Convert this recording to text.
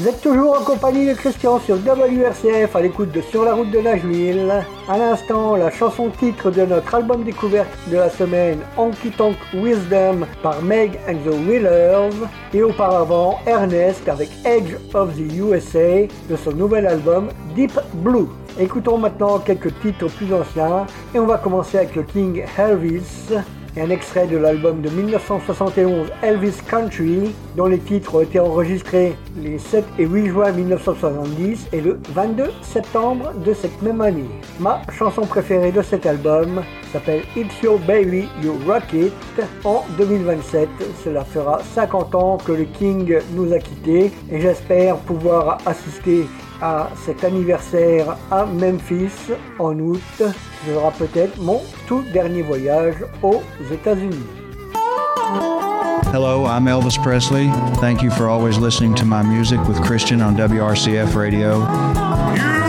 Vous êtes toujours en compagnie de Christian sur WRCF à l'écoute de Sur la route de Nashville. À l'instant, la chanson titre de notre album découverte de la semaine, Honky Tonk Wisdom par Meg and the Wheelers. Et auparavant, Ernest avec Edge of the USA de son nouvel album Deep Blue. Écoutons maintenant quelques titres plus anciens et on va commencer avec le King Elvis. Et un extrait de l'album de 1971 Elvis Country, dont les titres ont été enregistrés les 7 et 8 juin 1970 et le 22 septembre de cette même année. Ma chanson préférée de cet album s'appelle It's Your Baby, You Rock It. En 2027, cela fera 50 ans que le King nous a quittés et j'espère pouvoir assister à cet anniversaire à Memphis en août. Ce sera peut-être mon tout dernier voyage aux États-Unis. Hello, I'm Elvis Presley. Thank you for always listening to my music with Christian on WRCF Radio.